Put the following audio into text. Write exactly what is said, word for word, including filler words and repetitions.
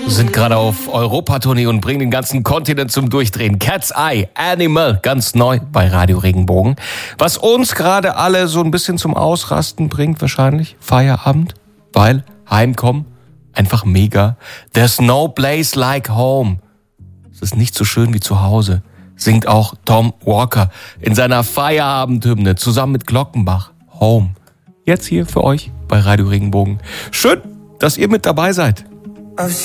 Sind gerade auf Europatournee und bringen den ganzen Kontinent zum Durchdrehen. Cat's Eye, Animal, ganz neu bei Radio Regenbogen. Was uns gerade alle so ein bisschen zum Ausrasten bringt wahrscheinlich, Feierabend, weil heimkommen, einfach mega. There's no place like home. Es ist nicht so schön wie zu Hause, singt auch Tom Walker in seiner Feierabendhymne zusammen mit Glockenbach. Home. Jetzt hier für euch bei Radio Regenbogen. Schön, dass ihr mit dabei seid.